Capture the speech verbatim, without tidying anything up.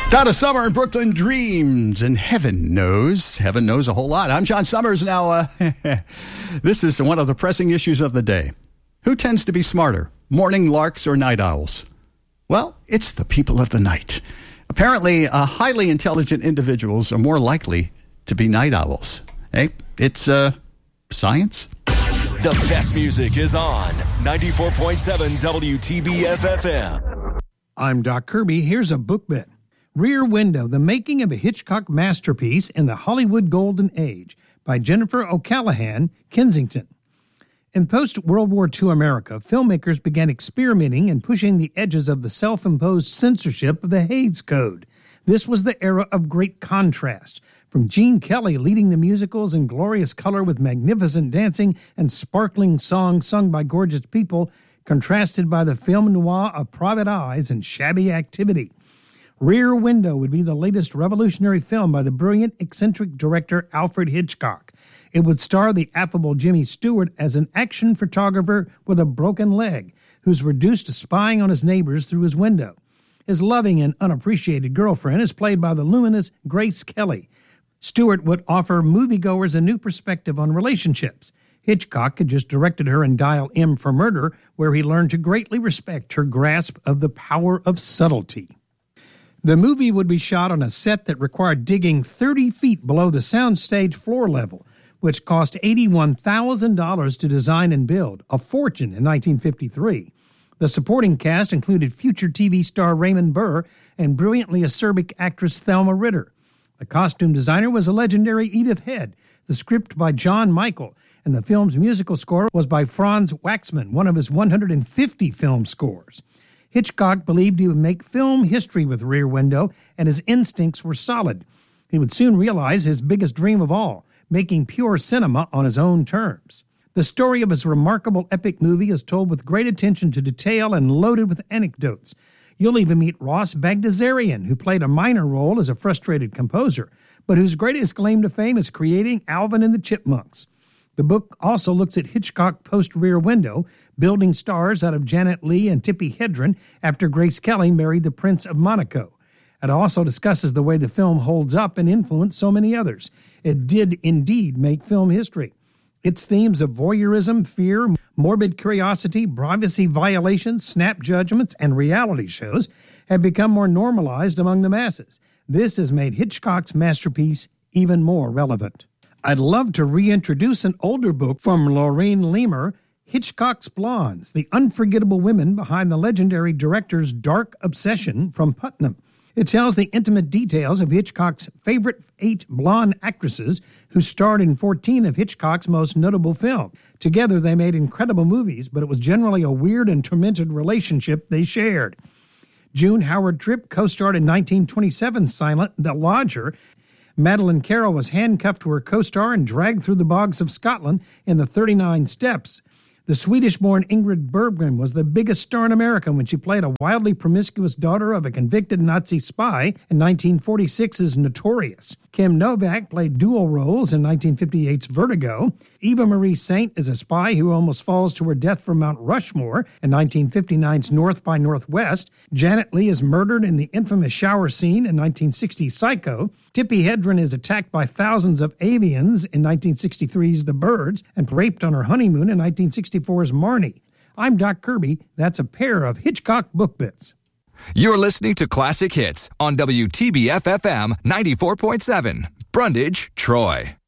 Donna Summer and Brooklyn Dreams, and heaven knows, heaven knows a whole lot. I'm John Summers. Now, uh, this is one of the pressing issues of the day. Who tends to be smarter, morning larks or night owls? Well, it's the people of the night. Apparently, uh, highly intelligent individuals are more likely to be night owls. Hey, it's uh, science. The best music is on ninety-four point seven W T B F F M. I'm Doc Kirby. Here's a book bit. Rear Window, The Making of a Hitchcock Masterpiece in the Hollywood Golden Age by Jennifer O'Callaghan, Kensington. In post-World War Two America, filmmakers began experimenting and pushing the edges of the self-imposed censorship of the Hays Code. This was the era of great contrast, from Gene Kelly leading the musicals in glorious color with magnificent dancing and sparkling songs sung by gorgeous people, contrasted by the film noir of private eyes and shabby activity. Rear Window would be the latest revolutionary film by the brilliant, eccentric director Alfred Hitchcock. It would star the affable Jimmy Stewart as an action photographer with a broken leg, who's reduced to spying on his neighbors through his window. His loving and unappreciated girlfriend is played by the luminous Grace Kelly. Stewart would offer moviegoers a new perspective on relationships. Hitchcock had just directed her in Dial M for Murder, where he learned to greatly respect her grasp of the power of subtlety. The movie would be shot on a set that required digging thirty feet below the soundstage floor level, which cost eighty-one thousand dollars to design and build, a fortune in nineteen fifty-three. The supporting cast included future T V star Raymond Burr and brilliantly acerbic actress Thelma Ritter. The costume designer was a legendary Edith Head, the script by John Michael, and the film's musical score was by Franz Waxman, one of his one hundred fifty film scores. Hitchcock believed he would make film history with Rear Window, and his instincts were solid. He would soon realize his biggest dream of all, making pure cinema on his own terms. The story of his remarkable epic movie is told with great attention to detail and loaded with anecdotes. You'll even meet Ross Bagdasarian, who played a minor role as a frustrated composer, but whose greatest claim to fame is creating Alvin and the Chipmunks. The book also looks at Hitchcock post-Rear Window, building stars out of Janet Leigh and Tippi Hedren after Grace Kelly married the Prince of Monaco. It also discusses the way the film holds up and influenced so many others. It did indeed make film history. Its themes of voyeurism, fear, morbid curiosity, privacy violations, snap judgments, and reality shows have become more normalized among the masses. This has made Hitchcock's masterpiece even more relevant. I'd love to reintroduce an older book from Lorraine Lemur, Hitchcock's Blondes, the unforgettable women behind the legendary director's dark obsession from Putnam. It tells the intimate details of Hitchcock's favorite eight blonde actresses who starred in fourteen of Hitchcock's most notable films. Together, they made incredible movies, but it was generally a weird and tormented relationship they shared. June Howard Tripp co-starred in nineteen twenty-seven's silent The Lodger. Madeleine Carroll was handcuffed to her co-star and dragged through the bogs of Scotland in The thirty-nine Steps. The Swedish-born Ingrid Bergman was the biggest star in America when she played a wildly promiscuous daughter of a convicted Nazi spy in nineteen forty-six's Notorious. Kim Novak played dual roles in nineteen fifty-eight's Vertigo. Eva Marie Saint is a spy who almost falls to her death from Mount Rushmore in nineteen fifty-nine's North by Northwest. Janet Leigh is murdered in the infamous shower scene in nineteen sixty's Psycho. Tippi Hedren is attacked by thousands of avians in nineteen sixty-three's The Birds and raped on her honeymoon in nineteen sixty-four's Marnie. I'm Doc Kirby. That's a pair of Hitchcock book bits. You're listening to Classic Hits on W T B F F M ninety-four point seven, Brundage, Troy.